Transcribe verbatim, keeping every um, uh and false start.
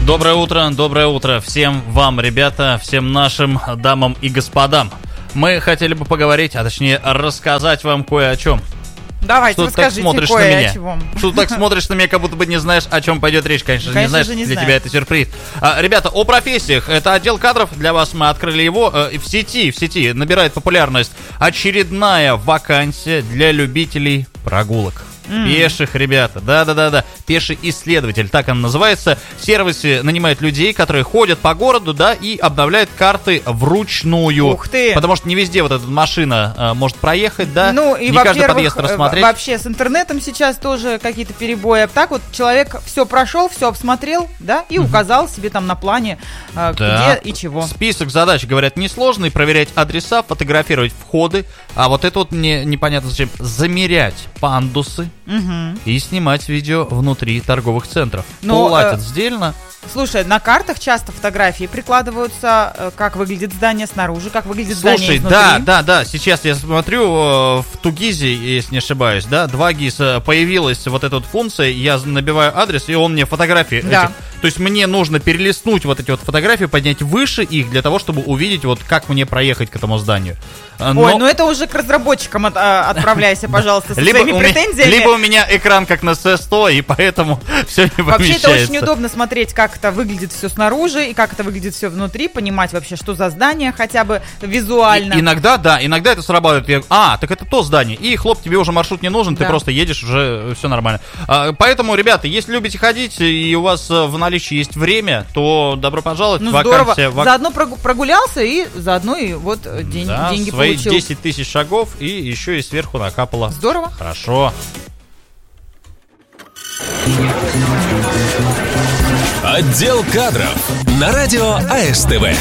Доброе утро, доброе утро всем вам, ребята, всем нашим дамам и господам. Мы хотели бы поговорить, а точнее рассказать вам кое о чем. Давайте, что расскажите ты так смотришь кое на меня? о чем. Что ты так смотришь на меня, как будто бы не знаешь, о чем пойдет речь. Конечно, Конечно не знаешь, же не для знаю. тебя это сюрприз. А, ребята, о профессиях. Это отдел кадров, для вас мы открыли его. э, В сети, в сети набирает популярность очередная вакансия для любителей прогулок. Mm. Пеших, ребята, да-да-да-да, пеший исследователь, так он называется. Сервисы нанимают людей, которые ходят по городу, да, и обновляют карты вручную. Ух ты! Потому что не везде вот эта машина а, может проехать, да, Ну и, не каждый во-первых, подъезд рассмотреть. вообще с интернетом сейчас тоже какие-то перебои. Так вот человек все прошел, все обсмотрел, да, и указал себе там на плане, э, Да. где и чего. Список задач, говорят, несложный. Проверять адреса, фотографировать входы. А вот это вот мне непонятно зачем. Замерять пандусы Мгм. и снимать видео внутри торговых центров. Но, Платят э, сдельно. Слушай, на картах часто фотографии прикладываются, э, как выглядит здание снаружи, как выглядит здание Слушай, изнутри. да, да, да, сейчас я смотрю, э, в Тугизе, если не ошибаюсь, да, два гиса появилась вот эта вот функция, я набиваю адрес, и он мне фотографии Да. этих. То есть мне нужно перелистнуть вот эти вот фотографии, поднять выше их, для того, чтобы увидеть, вот как мне проехать к этому зданию. Э, Ой, но- ну это уже к разработчикам от- а, отправляйся, пожалуйста, со либо своими у, меня, претензиями. либо у меня экран как на эс сто, и поэтому все не Вообще помещается. это очень удобно смотреть, как это выглядит все снаружи и как это выглядит все внутри, понимать вообще, что за здание, хотя бы визуально. И- иногда, да, иногда это срабатывает. Я- а, так это то здание. И хлоп, тебе уже маршрут не нужен, ты Да. просто едешь, уже все нормально. А, поэтому, ребята, если любите ходить и у вас э, в наличии есть время, то добро пожаловать. Ну здорово, Вакансия вак- заодно прогу- прогулялся и заодно и вот э, день- Да, деньги свои получил. десять тысяч шагов и еще и сверху накапало. Здорово. Хорошо. Отдел кадров на радио АСТВ.